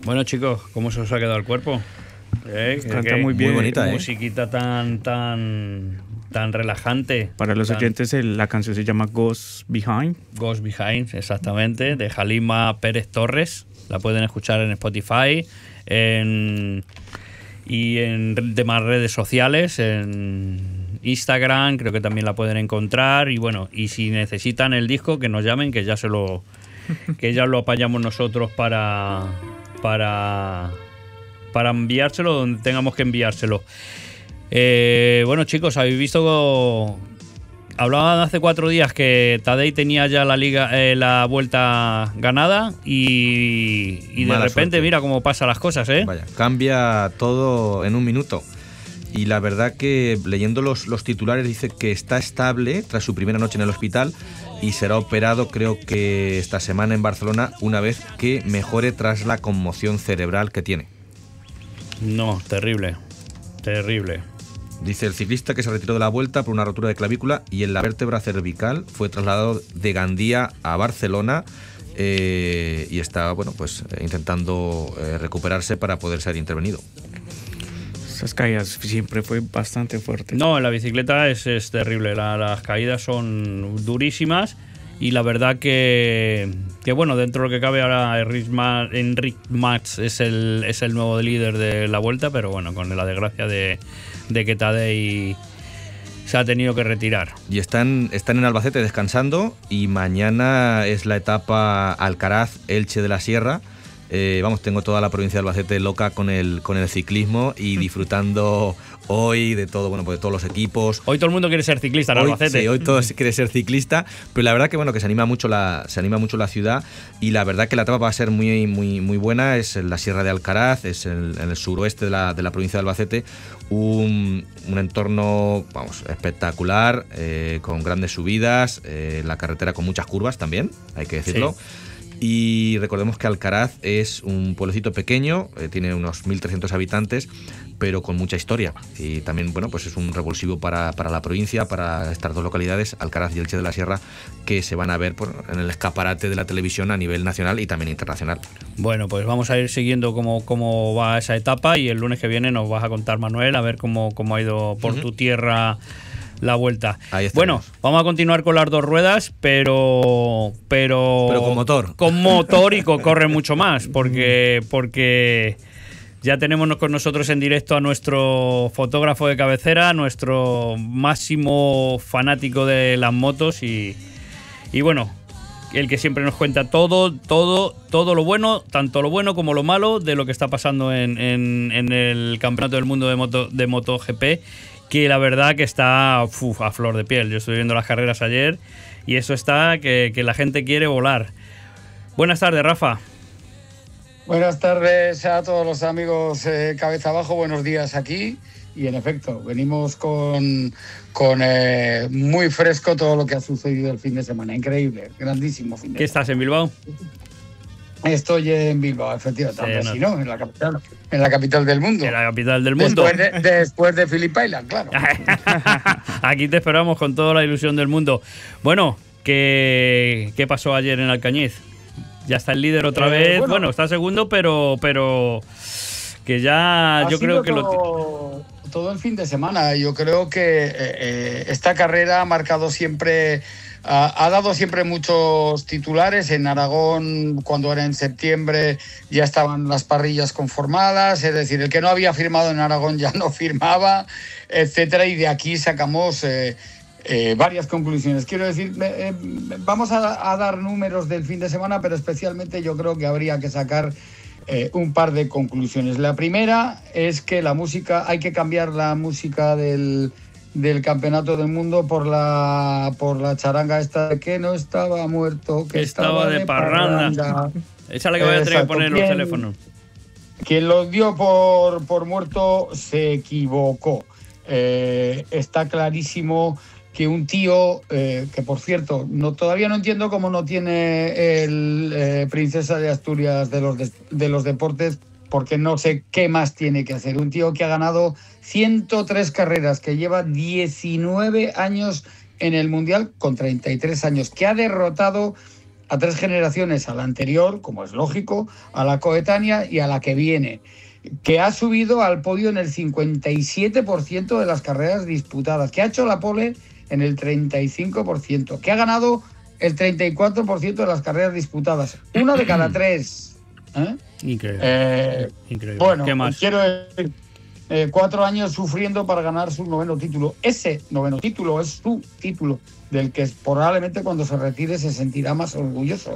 Bueno, chicos, ¿cómo se os ha quedado el cuerpo? Canta muy bien. Muy bonita, musiquita tan relajante. Para los oyentes, la canción se llama Ghost Behind. Ghost Behind, exactamente, de Halima Pérez Torres. La pueden escuchar en Spotify y en demás redes sociales, en Instagram, creo que también la pueden encontrar. Y bueno, y si necesitan el disco, que nos llamen, que ya lo apañamos nosotros para enviárselo donde tengamos que enviárselo. Bueno, chicos, habéis visto. Hablaban hace 4 días que Tadej tenía ya la vuelta ganada y de repente suerte. Mira cómo pasan las cosas, ¿eh? Vaya, cambia todo en un minuto. Y la verdad que leyendo los titulares dice que está estable tras su primera noche en el hospital y será operado, creo que esta semana en Barcelona, una vez que mejore tras la conmoción cerebral que tiene. No, terrible. Dice el ciclista que se retiró de la Vuelta por una rotura de clavícula y en la vértebra cervical, fue trasladado de Gandía a Barcelona y está, bueno, pues intentando recuperarse para poder ser intervenido. Esas caídas siempre fue bastante fuerte. No, en la bicicleta es terrible, las caídas son durísimas y la verdad que bueno, dentro de lo que cabe ahora Enric Mas es el nuevo líder de la Vuelta, pero bueno, con la desgracia de que Tadej se ha tenido que retirar. Y están en Albacete descansando y mañana es la etapa Alcaraz-Elche de la Sierra. Tengo toda la provincia de Albacete loca con el ciclismo y disfrutando hoy de todo, bueno, pues de todos los equipos. Hoy todo el mundo quiere ser ciclista en Albacete. Sí, hoy todo quiere ser ciclista, pero la verdad que bueno, que se anima mucho la ciudad y la verdad que la etapa va a ser muy, muy, muy buena. Es en la Sierra de Alcaraz, es en el suroeste de la provincia de Albacete, un entorno, vamos, espectacular, con grandes subidas, la carretera con muchas curvas también, hay que decirlo. Sí. Y recordemos que Alcaraz es un pueblecito pequeño, tiene unos 1.300 habitantes, pero con mucha historia. Y también, bueno, pues es un revulsivo para la provincia, para estas dos localidades, Alcaraz y Elche de la Sierra, que se van a ver en el escaparate de la televisión a nivel nacional y también internacional. Bueno, pues vamos a ir siguiendo cómo va esa etapa y el lunes que viene nos vas a contar, Manuel, a ver cómo ha ido por tu tierra la Vuelta. Bueno, vamos a continuar con las 2 ruedas, pero con motor. Con motor y corre mucho más, porque ya tenemos con nosotros en directo a nuestro fotógrafo de cabecera, nuestro máximo fanático de las motos y bueno, el que siempre nos cuenta todo lo bueno, tanto lo bueno como lo malo de lo que está pasando en el Campeonato del Mundo de MotoGP, que la verdad que está a flor de piel. Yo estoy viendo las carreras ayer y eso está que la gente quiere volar. Buenas tardes, Rafa. Buenas tardes a todos los amigos Cabeza Abajo, buenos días aquí. Y en efecto, venimos con muy fresco todo lo que ha sucedido el fin de semana. Increíble, grandísimo fin de semana. ¿Qué estás, en Bilbao? Estoy en Bilbao, efectivamente, sí, no, en la capital del mundo. En la capital del mundo. Después de Phillip Island, claro. Aquí te esperamos con toda la ilusión del mundo. Bueno, ¿qué pasó ayer en Alcañiz? Ya está el líder otra vez. Bueno, está segundo, pero que ya yo creo que todo el fin de semana. Yo creo que esta carrera ha marcado siempre. Ha dado siempre muchos titulares. En Aragón, cuando era en septiembre, ya estaban las parrillas conformadas, es decir, el que no había firmado en Aragón ya no firmaba, etcétera, y de aquí sacamos varias conclusiones. Quiero decir, vamos a dar números del fin de semana, pero especialmente yo creo que habría que sacar un par de conclusiones. La primera es que hay que cambiar la música del Campeonato del Mundo por la charanga esta de que no estaba muerto, que estaba de parranda. Esa es la que voy a tener que poner en los teléfonos. Quien lo dio por muerto se equivocó. Está clarísimo que un tío, que por cierto, todavía no entiendo cómo no tiene el Princesa de Asturias de los deportes, porque no sé qué más tiene que hacer. Un tío que ha ganado 103 carreras, que lleva 19 años en el Mundial con 33 años, que ha derrotado a 3 generaciones, a la anterior, como es lógico, a la coetánea y a la que viene, que ha subido al podio en el 57% de las carreras disputadas, que ha hecho la pole en el 35%, que ha ganado el 34% de las carreras disputadas, una de cada 3. Increíble. Increíble. Bueno, ¿Qué más? quiero decir, 4 años sufriendo para ganar su 9º título. Ese 9º título es su título, del que probablemente cuando se retire se sentirá más orgulloso.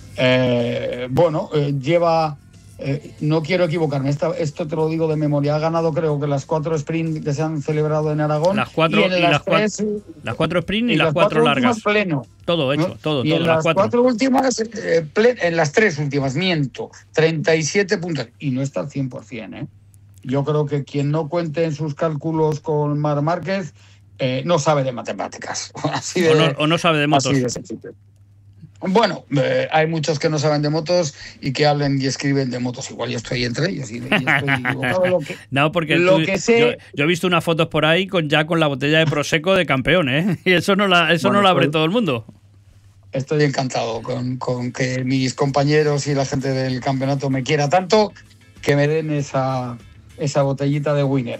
Lleva... no quiero equivocarme, esto te lo digo de memoria. Ha ganado, creo que las 4 sprint que se han celebrado en Aragón. Las 4 y las 4 sprint y las 4 largas. Pleno. Todo hecho, ¿no? todo. Y en las 4 últimas, en las 3 últimas, miento, 37 puntos. Y no está al 100%, ¿eh? Yo creo que quien no cuente en sus cálculos con Marc Márquez no sabe de matemáticas. O no sabe de motos. Así de sencillo. Bueno, hay muchos que no saben de motos y que hablen y escriben de motos. Igual yo estoy entre ellos y estoy equivocado. No, porque sé... yo he visto unas fotos por ahí con la botella de Prosecco de campeón, ¿eh? Y eso no la abre todo el mundo. Estoy encantado con que mis compañeros y la gente del campeonato me quiera tanto que me den esa botellita de Winner.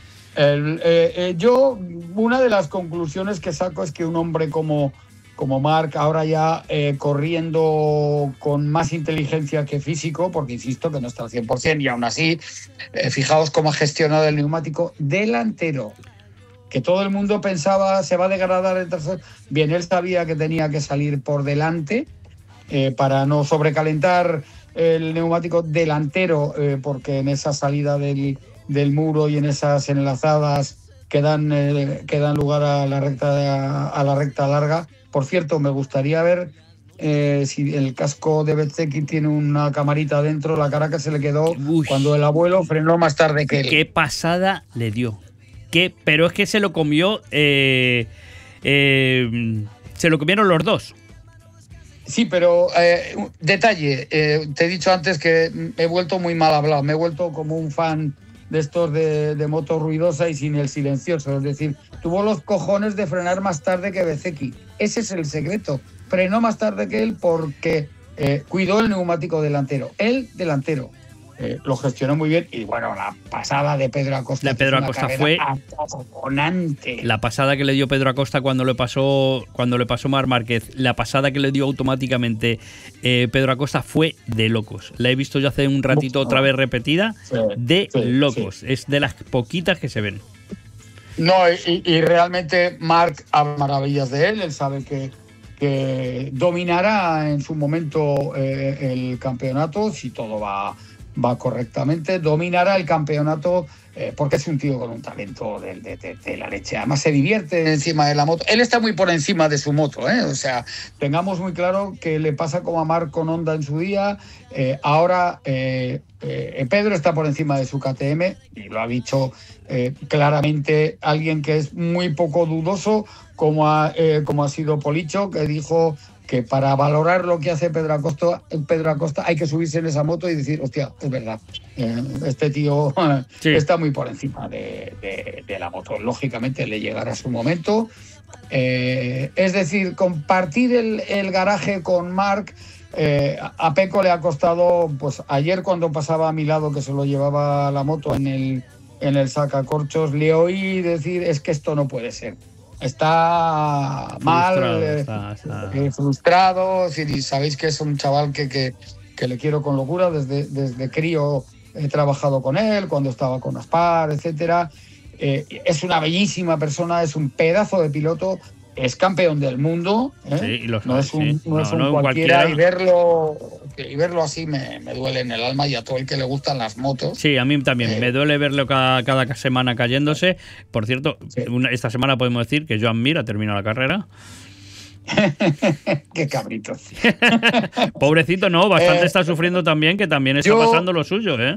Yo, una de las conclusiones que saco es que un hombre como Marc, ahora ya corriendo con más inteligencia que físico, porque insisto que no está al 100%, y aún así, fijaos cómo ha gestionado el neumático delantero, que todo el mundo pensaba se va a degradar el tercer. Bien, él sabía que tenía que salir por delante para no sobrecalentar el neumático delantero, porque en esa salida del muro y en esas enlazadas que dan lugar a la recta larga. Por cierto, me gustaría ver si el casco de Bezzecchi tiene una camarita dentro, la cara que se le quedó cuando el abuelo frenó más tarde que él. Qué pasada le dio. Pero es que se lo comió, se lo comieron los dos. Sí, pero detalle, te he dicho antes que me he vuelto muy mal hablado, me he vuelto como un fan de estos de moto ruidosa y sin el silencioso, es decir, tuvo los cojones de frenar más tarde que Bezzecchi. Ese es el secreto, frenó más tarde que él porque cuidó el neumático delantero, el delantero. Lo gestionó muy bien y bueno, la pasada de Pedro Acosta. La Pedro Acosta fue acojonante. La pasada que le dio Pedro Acosta cuando le pasó Marc Márquez, la pasada que le dio automáticamente Pedro Acosta fue de locos. La he visto yo hace un ratito otra vez repetida, locos. Sí. Es de las poquitas que se ven. No, y realmente Marc habla maravillas de él sabe que dominará en su momento el campeonato si todo va correctamente, dominará el campeonato porque es un tío con un talento de la leche. Además se divierte encima de la moto. Él está muy por encima de su moto, ¿eh? O sea, tengamos muy claro que le pasa como a Marc con Honda en su día. Ahora Pedro está por encima de su KTM y lo ha dicho claramente alguien que es muy poco dudoso como ha sido Policho, que dijo que para valorar lo que hace Pedro Acosta hay que subirse en esa moto y decir, hostia, es verdad, este tío está muy por encima de la moto. Lógicamente le llegará su momento. Es decir, compartir el garaje con Marc, a Peco le ha costado, pues ayer cuando pasaba a mi lado, que se lo llevaba la moto en el sacacorchos, le oí decir, es que esto no puede ser. Está mal, frustrado. Y sabéis que es un chaval que le quiero con locura. Desde crío he trabajado con él, cuando estaba con Aspar, etcétera. Es una bellísima persona, es un pedazo de piloto, es campeón del mundo. Sí, no es un cualquiera. Y verlo así me duele en el alma, y a todo el que le gustan las motos. Sí, a mí también me duele verlo cada semana cayéndose. Por cierto, esta semana podemos decir que Joan Mir ha terminado la carrera. Qué cabrito. Pobrecito, no, bastante está sufriendo también, que también está pasando lo suyo, ¿eh?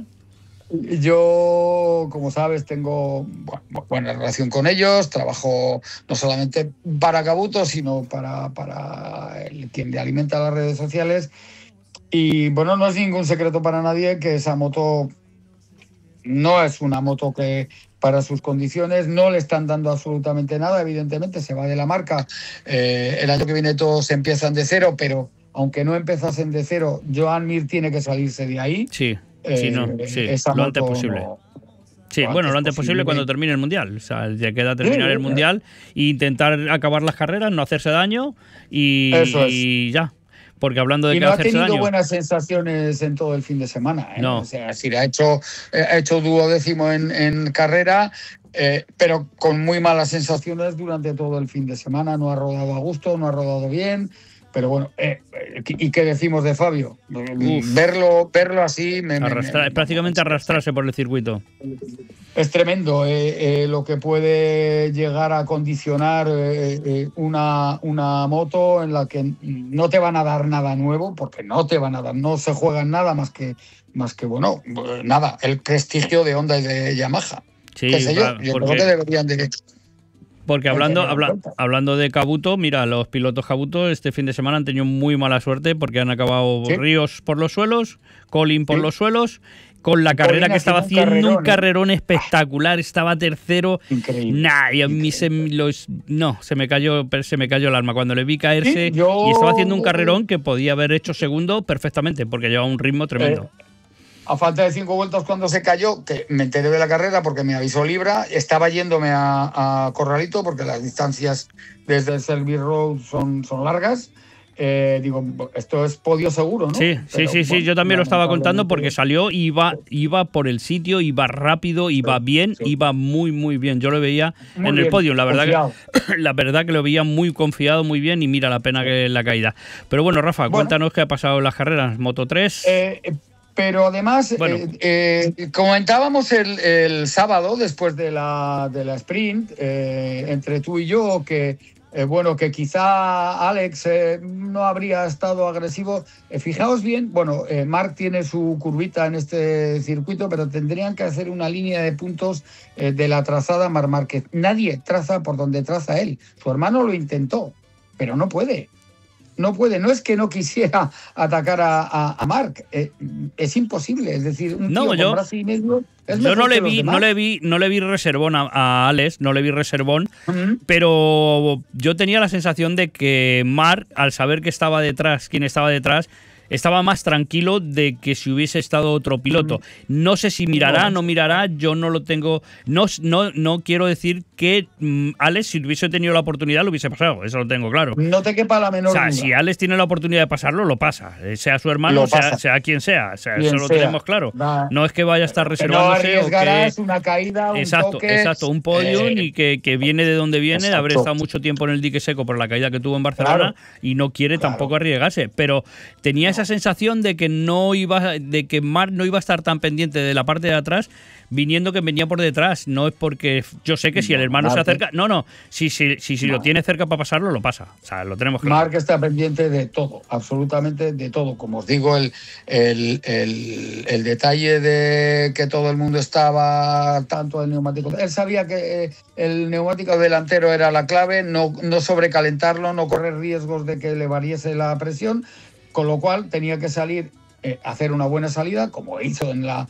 Yo, como sabes, tengo buena relación con ellos, trabajo no solamente para Cabuto, sino para quien le alimenta las redes sociales. Y bueno, no es ningún secreto para nadie que esa moto no es una moto que para sus condiciones no le están dando absolutamente nada. Evidentemente se va de la marca. El año que viene todos empiezan de cero, pero aunque no empezasen de cero, Joan Mir tiene que salirse de ahí. Sí, Esa lo antes moto posible. no- Sí, bueno, lo antes posible cuando termine el Mundial. O sea, ya queda terminar el Mundial e intentar acabar las carreras, no hacerse daño y ya. Porque hablando de Y que no ha hacerse tenido daño... buenas sensaciones en todo el fin de semana. No. O sea, sí, ha hecho duodécimo en carrera, pero con muy malas sensaciones durante todo el fin de semana. No ha rodado a gusto, no ha rodado bien. Pero bueno, ¿y qué decimos de Fabio? Verlo así prácticamente arrastrarse por el circuito. es tremendo lo que puede llegar a condicionar una moto en la que no te van a dar nada nuevo, porque no te van a dar, no se juegan nada más que bueno, nada, el prestigio de Honda y de Yamaha. Sí, ¿Qué sé yo? Yo creo que deberían de... Porque hablando de Kabuto, mira, los pilotos Kabuto este fin de semana han tenido muy mala suerte porque han acabado Ríos por los suelos, Colin por los suelos, con la carrera que estaba haciendo un carrerón espectacular, estaba tercero. Increíble. Nah, y a mí se me cayó el alma cuando le vi caerse Sí, y estaba haciendo un carrerón que podía haber hecho segundo perfectamente porque llevaba un ritmo tremendo. A falta de 5 vueltas cuando se cayó, que me enteré de la carrera porque me avisó Libra, estaba yéndome a Corralito porque las distancias desde el Selby Road son largas. Digo, esto es podio seguro, ¿no? Sí, Pero, sí, bueno, yo también lo estaba contando porque lamentablemente- salió, iba por el sitio, iba rápido, iba bien, iba muy, muy bien. Yo lo veía Muy en el bien, podio, la confiado. verdad que lo veía muy confiado, muy bien y mira la pena que la caída. Pero bueno, Rafa, cuéntanos qué ha pasado en las carreras. Moto 3. Pero además, Bueno. comentábamos el sábado, después de la sprint, entre tú y yo, que que quizá Alex no habría estado agresivo. Fijaos bien, Marc tiene su curvita en este circuito, pero tendrían que hacer una línea de puntos de la trazada Marc Márquez. Nadie traza por donde traza él. Su hermano lo intentó, pero no puede. No puede, no es que no quisiera atacar a Marc, es imposible, es decir, un tío con brazo y medio es yo mejor no que los demás. no le vi reservón a Alex, no le vi reservón, pero yo tenía la sensación de que Marc, al saber que estaba detrás, quién estaba detrás, estaba más tranquilo de que si hubiese estado otro piloto. No sé si mirará, no mirará, yo no lo tengo. No quiero decir que Alex, si hubiese tenido la oportunidad, lo hubiese pasado, eso lo tengo claro. No te quepa la menor duda. Si Alex tiene la oportunidad de pasarlo, lo pasa. Sea su hermano, sea quien sea. Eso lo tenemos claro. No es que vaya a estar reservándose. No arriesgarás una caída, un toque. Exacto, un podium y que viene de donde viene, de haber estado mucho tiempo en el dique seco por la caída que tuvo en Barcelona y no quiere tampoco arriesgarse. Pero tenía esa sensación de que Marc no iba a estar tan pendiente de la parte de atrás, viniendo que venía por detrás. No es porque yo sé que si el hermano se acerca, si lo tiene cerca para pasarlo, lo pasa. O sea, lo tenemos claro. Marc está pendiente de todo, absolutamente de todo. Como os digo, el detalle de que todo el mundo estaba tanto del neumático. Él sabía que el neumático delantero era la clave, no sobrecalentarlo, no correr riesgos de que le variese la presión. Con lo cual tenía que salir, hacer una buena salida, como hizo en la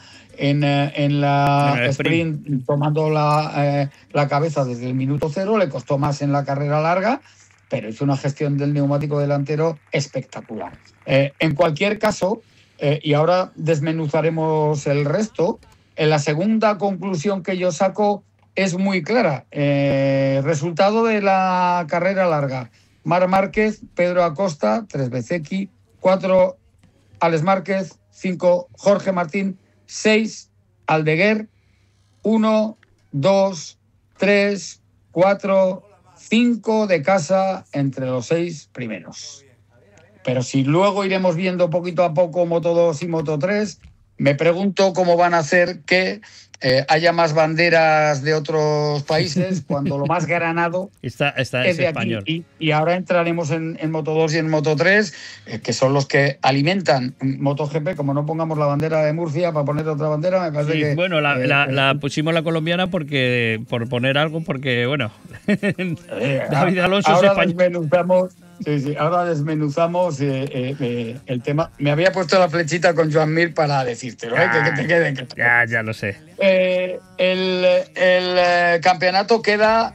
sprint, tomando la cabeza desde el minuto 0. Le costó más en la carrera larga, pero hizo una gestión del neumático delantero espectacular. En cualquier caso, y ahora desmenuzaremos el resto, en la segunda conclusión que yo saco es muy clara. Resultado de la carrera larga: Marc Márquez, Pedro Acosta, 3 Bezzecchi, 4 Alex Márquez, 5 Jorge Martín, 6 Aldeguer, 1, 2, 3, 4, 5 de casa entre los 6 primeros. Pero si luego iremos viendo poquito a poco Moto 2 y Moto 3, me pregunto cómo van a hacer que haya más banderas de otros países cuando lo más granado es de español. Aquí. Y ahora entraremos en Moto 2 y en Moto 3, que son los que alimentan MotoGP. Como no pongamos la bandera de Murcia para poner otra bandera, me parece que... Bueno, la pusimos la colombiana por poner algo, porque, bueno, David Alonso es español. Ahora desmenuzamos el tema. Me había puesto la flechita con Joan Mir para decírtelo, que te quede. Ya lo sé. El campeonato queda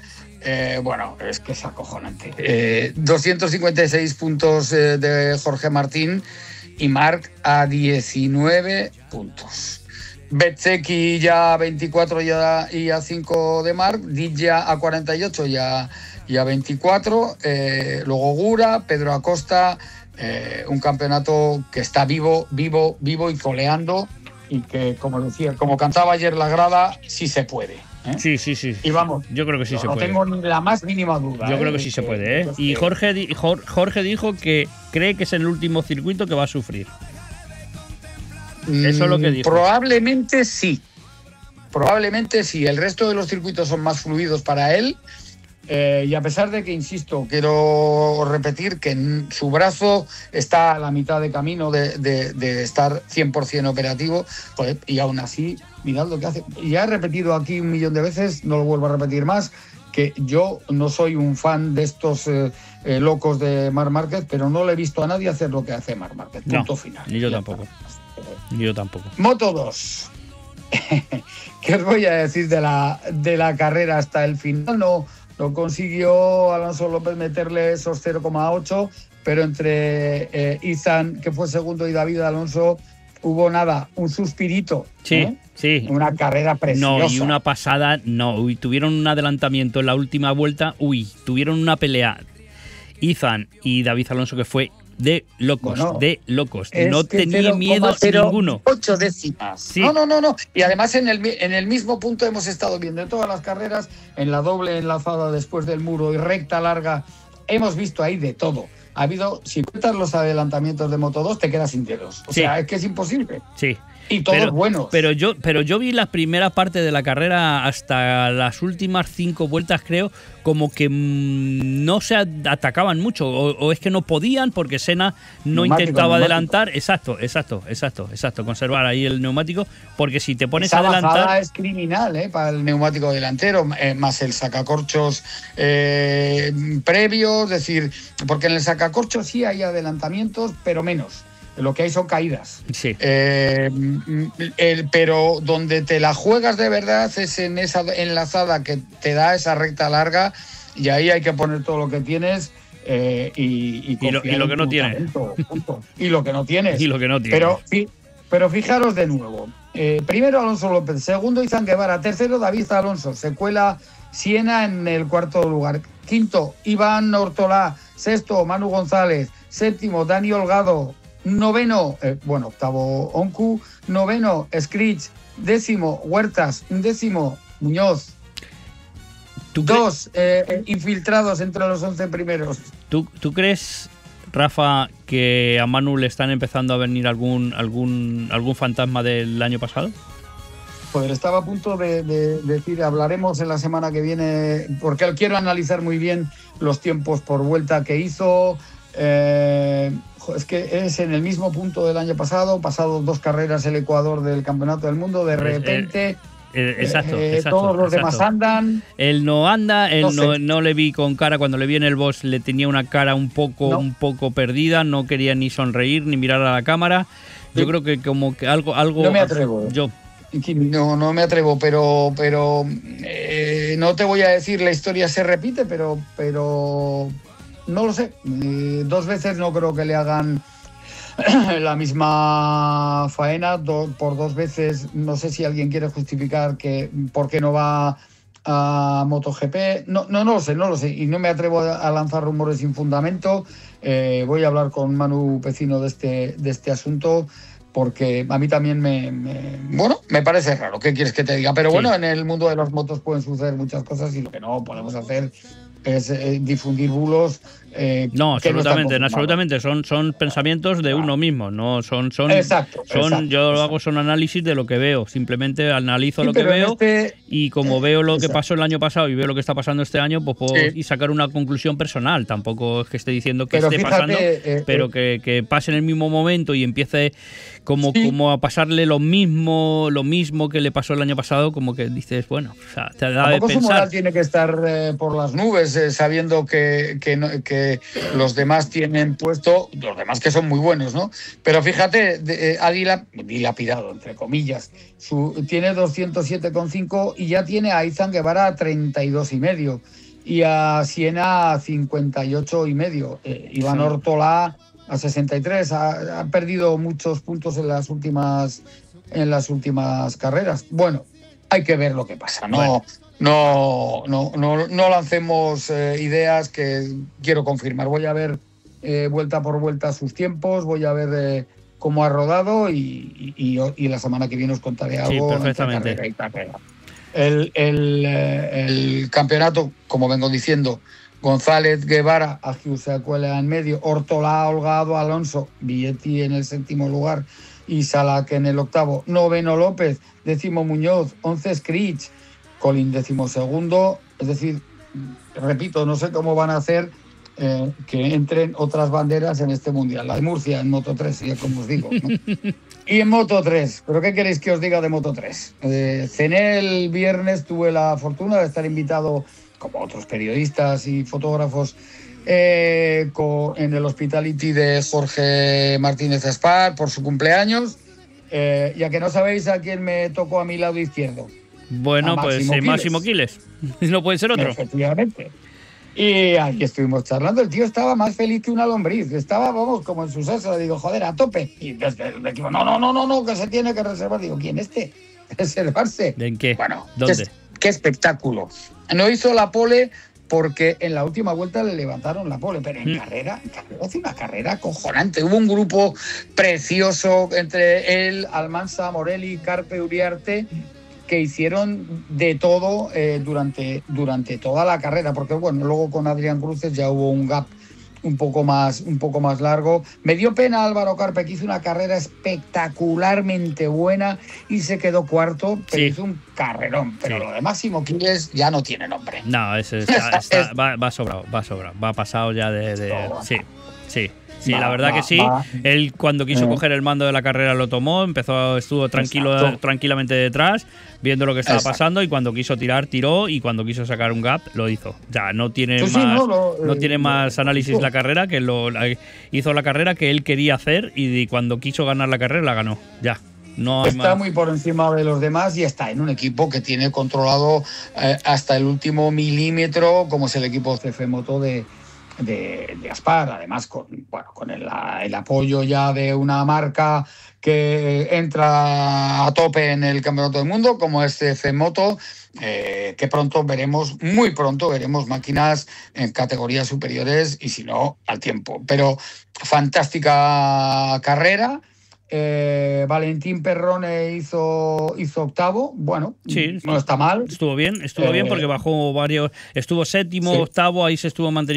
bueno, es que es acojonante. 256 puntos de Jorge Martín y Marc a 19 puntos. Bezzecchi ya a 24 y a 5 de Marc, Dilla a 48 y a 24. Luego Gura, Pedro Acosta, un campeonato que está vivo y coleando, y que, como decía, como cantaba ayer la grada, sí se puede. Sí. Y vamos, yo creo que sí se puede. No tengo ni la más mínima duda. Yo creo que sí se puede, Y Jorge dijo que cree que es el último circuito que va a sufrir. Eso es lo que dijo. Probablemente sí. El resto de los circuitos son más fluidos para él. Y a pesar de que, insisto, quiero repetir que su brazo está a la mitad de camino de estar 100% operativo, joder, y aún así, mirad lo que hace. Ya he repetido aquí 1.000.000 de veces, no lo vuelvo a repetir más, que yo no soy un fan de estos locos de Marc Márquez, pero no le he visto a nadie hacer lo que hace Marc Márquez. Punto final. Ni yo tampoco. Moto 2. ¿Qué os voy a decir de la carrera hasta el final? No consiguió Alonso López meterle esos 0,8, pero entre Izan, que fue segundo, y David Alonso, hubo un suspirito. Sí. Una carrera preciosa. No, y una pasada, tuvieron un adelantamiento en la última vuelta, tuvieron una pelea Izan y David Alonso que fue de locos. No tenía miedo ninguno. 8 décimas. Sí. No. Y además en el mismo punto hemos estado viendo en todas las carreras, en la doble enlazada después del muro y recta larga, hemos visto ahí de todo. Ha habido, si cuentas los adelantamientos de Moto 2, te quedas sin dedos. O sea, es que es imposible. Sí. Y todos buenos. Pero yo vi la primera parte de la carrera hasta las últimas 5 vueltas, creo, como que no se atacaban mucho, o es que no podían porque Senna no intentaba adelantar. Exacto, conservar ahí el neumático, porque si te pones a adelantar... Esa bajada es criminal para el neumático delantero, más el sacacorchos previo, es decir, porque en el sacacorchos sí hay adelantamientos, pero menos. Lo que hay son caídas. Sí. Pero donde te la juegas de verdad es en esa enlazada que te da esa recta larga, y ahí hay que poner todo lo que tienes y lo que no tienes. Y lo que no tienes. Pero fijaros de nuevo. Primero Alonso López, segundo Izan Guevara, tercero David Alonso, se cuela Siena en el cuarto lugar, quinto Iván Ortolá, sexto Manu González, séptimo Dani Holgado, noveno, octavo Oncu, noveno Scritch, décimo Huertas, décimo Muñoz. Dos infiltrados entre los 11 primeros. ¿Tú crees, Rafa, que a Manu le están empezando a venir algún fantasma del año pasado? Pues estaba a punto de decir, hablaremos en la semana que viene, porque quiero analizar muy bien los tiempos por vuelta que hizo. Es que es en el mismo punto del año pasado 2 carreras el Ecuador del Campeonato del Mundo, de repente todos los demás andan. Él no anda, no le vi con cara, cuando le vi en el box le tenía una cara un poco perdida, no quería ni sonreír ni mirar a la cámara. Yo creo que como que algo no me atrevo. No me atrevo, pero no te voy a decir la historia se repite, pero no lo sé. 2 veces no creo que le hagan la misma faena. Por 2 veces no sé si alguien quiere justificar que por qué no va a MotoGP. No lo sé. Y no me atrevo a lanzar rumores sin fundamento. Voy a hablar con Manu Pecino de este asunto, porque a mí también me parece raro. ¿Qué quieres que te diga? Pero bueno, en el mundo de las motos pueden suceder muchas cosas, y lo que no podemos hacer es difundir bulos. No, absolutamente. Son pensamientos de uno mismo, no son. Exacto. Yo hago son análisis de lo que veo. Simplemente analizo lo que veo, y como veo lo que pasó el año pasado y veo lo que está pasando este año, pues puedo y sacar una conclusión personal. Tampoco es que esté diciendo que esté pasando, pero que pase en el mismo momento y empiece como a pasarle lo mismo que le pasó el año pasado, como que dices, bueno, o sea, te da de pensar. Su moral tiene que estar por las nubes, sabiendo que los demás tienen puesto, los demás que son muy buenos, ¿no? Pero fíjate, ha dilapidado, entre comillas, tiene 207,5 y ya tiene a Izan Guevara a 32,5. y a Siena a 58,5. Iván Ortolá a 63. Ha perdido muchos puntos en las últimas carreras. Bueno, hay que ver lo que pasa. No lancemos ideas que quiero confirmar. Voy a ver vuelta por vuelta sus tiempos, voy a ver cómo ha rodado y la semana que viene os contaré algo. Sí, perfectamente. El campeonato, como vengo diciendo, González, Guevara, Agiusacuela en medio, Ortolá, Holgado, Alonso, Vietti en el 7º lugar y Salac en el 8º, 9º López, 10º Muñoz, 11 Scritch, Colín 12º, es decir, repito, no sé cómo van a hacer que entren otras banderas en este mundial. La de Murcia en Moto 3, ya como os digo, ¿no? Y en Moto 3, ¿pero qué queréis que os diga de Moto 3? Cené el viernes, tuve la fortuna de estar invitado, como otros periodistas y fotógrafos, en el hospitality de Jorge Martínez Aspar por su cumpleaños. Ya que no sabéis a quién me tocó a mi lado izquierdo. Bueno, pues Máximo Quiles. No puede ser otro. Efectivamente. Y aquí estuvimos charlando. El tío estaba más feliz que una lombriz. Estaba, vamos, como en su salsa. Le digo, joder, a tope. Y desde el equipo, no, que se tiene que reservar. Digo, ¿quién este? ¿Reservarse? ¿En qué? Bueno, ¿dónde? Qué espectáculo. No hizo la pole porque en la última vuelta le levantaron la pole, pero en carrera hace una carrera acojonante. Hubo un grupo precioso entre él, Almansa, Morelli, Carpe, Uriarte, que hicieron de todo durante toda la carrera, porque bueno, luego con Adrián Cruces ya hubo un gap un poco más largo. Me dio pena Álvaro Carpe, que hizo una carrera espectacularmente buena y se quedó cuarto, pero hizo un carrerón. Pero lo de Máximo Quiles ya no tiene nombre. No, va sobrado, va pasado ya de Sí, la verdad que sí. Él cuando quiso coger el mando de la carrera lo tomó, estuvo tranquilamente detrás, viendo lo que estaba pasando, y cuando quiso tirar, tiró, y cuando quiso sacar un gap, lo hizo. Ya no tiene tiene más análisis la carrera, que hizo la carrera que él quería hacer, y cuando quiso ganar la carrera, la ganó. Ya. No está muy por encima de los demás y está en un equipo que tiene controlado hasta el último milímetro, como es el equipo CF Moto de Aspar, además con el apoyo ya de una marca que entra a tope en el Campeonato del Mundo, como es CF Moto, que muy pronto veremos máquinas en categorías superiores y si no, al tiempo. Pero fantástica carrera. Valentín Perrone hizo 8º. Bueno, sí, no está mal. Estuvo bien porque bajó varios. Estuvo 7º, 8º, ahí se estuvo manteniendo